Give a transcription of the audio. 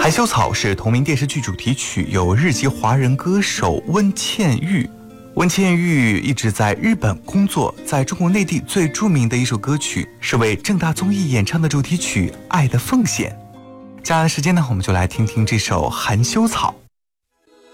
含羞草是同名电视剧主题曲，由日籍华人歌手温茜玉。温茜玉一直在日本工作，在中国内地最著名的一首歌曲是为正大综艺演唱的主题曲《爱的奉献》。接下来的时间呢，我们就来听听这首《含羞草》。